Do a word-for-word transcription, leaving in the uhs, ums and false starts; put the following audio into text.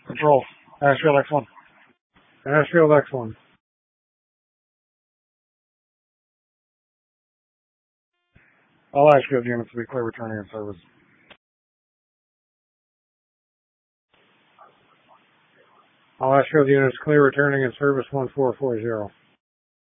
Control. Ashfield X one. Ashfield X one. All Ashfield units to be clear returning in service. All Ashfield units clear returning in service one four four zero.